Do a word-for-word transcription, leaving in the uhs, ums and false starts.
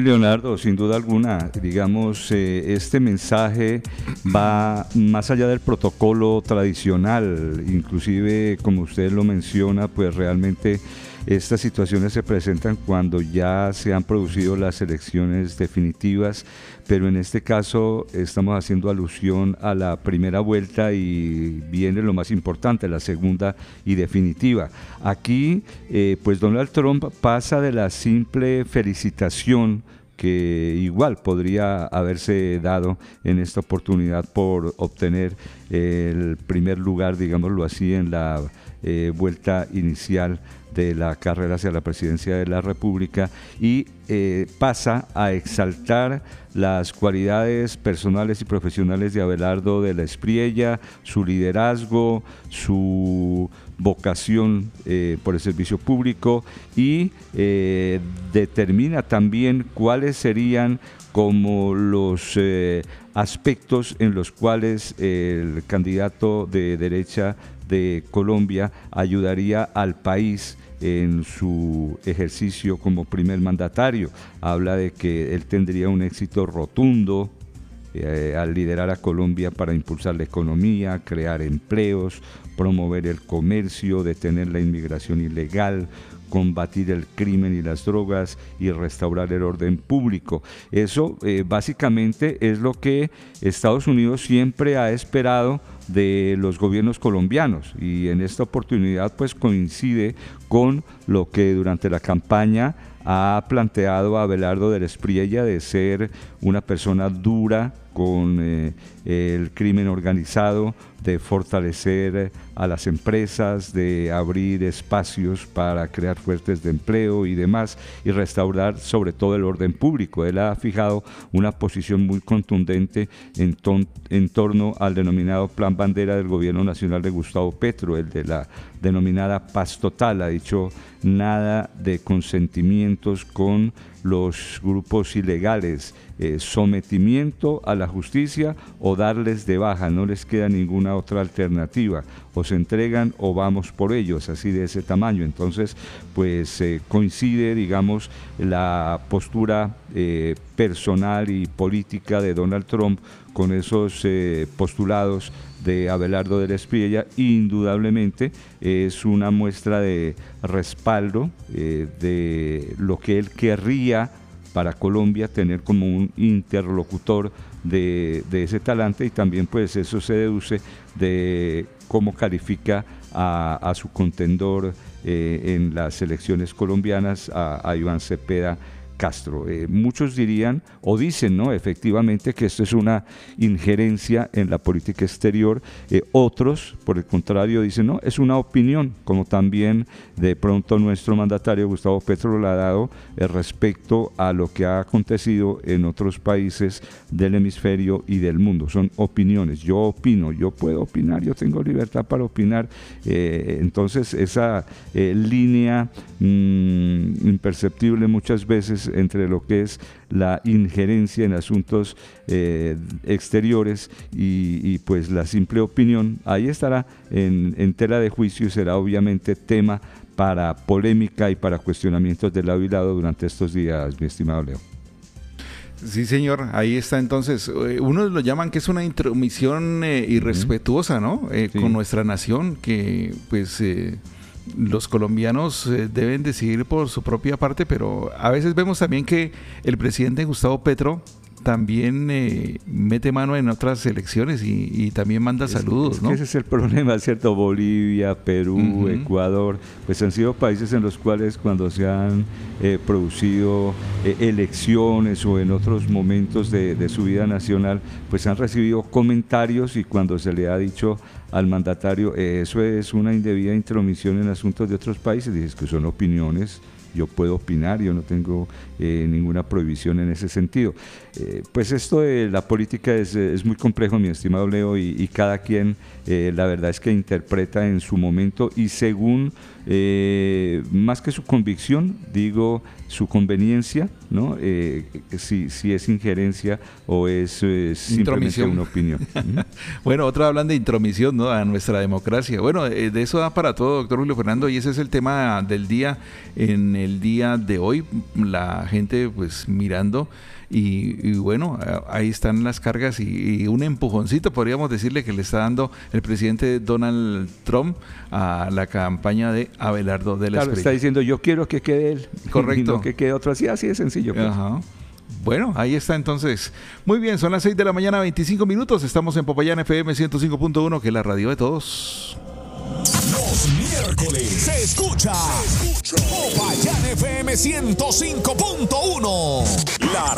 Leonardo, sin duda alguna, digamos, eh, este mensaje va más allá del protocolo tradicional, inclusive, como usted lo menciona, pues realmente estas situaciones se presentan cuando ya se han producido las elecciones definitivas, pero en este caso estamos haciendo alusión a la primera vuelta y viene lo más importante, la segunda y definitiva. Aquí, eh, pues Donald Trump pasa de la simple felicitación que igual podría haberse dado en esta oportunidad por obtener el primer lugar, digámoslo así, en la eh, vuelta inicial de la carrera hacia la presidencia de la República, y eh, pasa a exaltar las cualidades personales y profesionales de Abelardo de la Espriella, su liderazgo, su vocación eh, por el servicio público, y eh, determina también cuáles serían como los eh, aspectos en los cuales el candidato de derecha de Colombia ayudaría al país en su ejercicio como primer mandatario. Habla de que él tendría un éxito rotundo eh, al liderar a Colombia para impulsar la economía, crear empleos, promover el comercio, detener la inmigración ilegal, combatir el crimen y las drogas y restaurar el orden público. Eso eh, básicamente es lo que Estados Unidos siempre ha esperado de los gobiernos colombianos, y en esta oportunidad pues coincide con lo que durante la campaña ha planteado Abelardo de la Espriella, de ser una persona dura con eh, el crimen organizado, de fortalecer a las empresas, de abrir espacios para crear fuentes de empleo y demás, y restaurar sobre todo el orden público. Él ha fijado una posición muy contundente en, ton, en torno al denominado Plan Bandera del Gobierno Nacional de Gustavo Petro, el de la denominada paz total. Ha dicho nada de consentimientos con los grupos ilegales, eh, sometimiento a la justicia o darles de baja, no les queda ninguna otra alternativa, o se entregan o vamos por ellos, así de ese tamaño. Entonces, pues eh, coincide, digamos, la postura eh, personal y política de Donald Trump con esos eh, postulados de Abelardo de la Espriella. Indudablemente es una muestra de respaldo eh, de lo que él querría para Colombia, tener como un interlocutor de, de ese talante, y también pues eso se deduce de cómo califica a, a su contendor eh, en las elecciones colombianas, a, a Iván Cepeda Castro. Eh, muchos dirían o dicen, ¿no?, efectivamente, que esto es una injerencia en la política exterior. Eh, otros, por el contrario, dicen, no, es una opinión, como también de pronto nuestro mandatario Gustavo Petro lo ha dado eh, respecto a lo que ha acontecido en otros países del hemisferio y del mundo. Son opiniones. Yo opino, yo puedo opinar, yo tengo libertad para opinar. Eh, entonces, esa eh, línea mmm, imperceptible muchas veces entre lo que es la injerencia en asuntos eh, exteriores y, y pues la simple opinión, ahí estará en, en tela de juicio, y será obviamente tema para polémica y para cuestionamientos de lado y lado durante estos días, mi estimado Leo. Sí, señor, ahí está. Entonces, unos lo llaman que es una intromisión eh, irrespetuosa, ¿no? Eh, sí. Con nuestra nación, que pues... Eh, los colombianos eh, deben decidir por su propia parte, pero a veces vemos también que el presidente Gustavo Petro también eh, mete mano en otras elecciones y, y también manda es, saludos, es ¿no? Que ese es el problema, ¿cierto? Bolivia, Perú, uh-huh. Ecuador, pues han sido países en los cuales cuando se han eh, producido eh, elecciones o en otros momentos de, de su vida nacional, pues han recibido comentarios, y cuando se le ha dicho al mandatario, eh, eso es una indebida intromisión en asuntos de otros países, dices que son opiniones. Yo puedo opinar, yo no tengo eh, ninguna prohibición en ese sentido. Eh, pues esto de la política es, es muy complejo, mi estimado Leo, y, y cada quien, eh, la verdad es que interpreta en su momento y según, eh, más que su convicción, digo, su conveniencia, ¿no? Eh, si, si es injerencia o es eh, simplemente una opinión. Bueno, otros hablan de intromisión, ¿no?, a nuestra democracia. Bueno, eh, de eso da para todo, doctor Julio Fernando, y ese es el tema del día. En el día de hoy, la gente pues mirando y, y bueno, ahí están las cargas y, y un empujoncito, podríamos decirle, que le está dando el presidente Donald Trump a la campaña de Abelardo de la Claro, Espriella. está diciendo, yo quiero que quede él. Correcto. Y no que quede otro, así, así de sencillo. Pues. Ajá. Bueno, ahí está entonces. Muy bien, son las seis de la mañana, veinticinco minutos. Estamos en Popayán F M ciento cinco punto uno, que es la radio de todos. Los miércoles se escucha, se escucha Popayán F M ciento cinco punto uno, la